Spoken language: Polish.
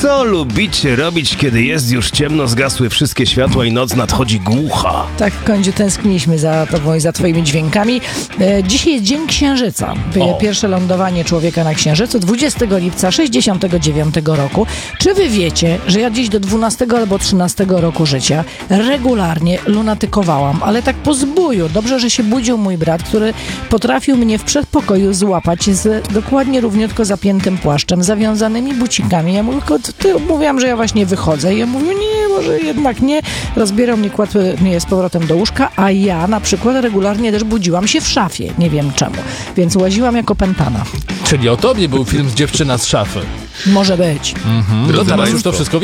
Co lubicie robić, kiedy jest już ciemno, zgasły wszystkie światła i noc nadchodzi głucha? Tak, Kądziu, tęskniliśmy za tobą i za twoimi dźwiękami. Dzisiaj jest Dzień Księżyca. Pierwsze lądowanie człowieka na Księżycu 20 lipca 69 roku. Czy wy wiecie, że ja gdzieś do 12 albo 13 roku życia regularnie lunatykowałam, ale tak po zbóju. Dobrze, że się budził mój brat, który potrafił mnie w przedpokoju złapać z dokładnie równiutko zapiętym płaszczem, zawiązanymi bucikami. Ja mu tylko mówiłam, że ja właśnie wychodzę i ja mówię, nie, może jednak nie. Rozbierał mnie, kładł mnie z powrotem do łóżka, a ja na przykład regularnie też budziłam się w szafie. Nie wiem czemu. Więc łaziłam jako pętana. Czyli o tobie był film z Dziewczyna z szafy. Może być. No teraz już to wszystko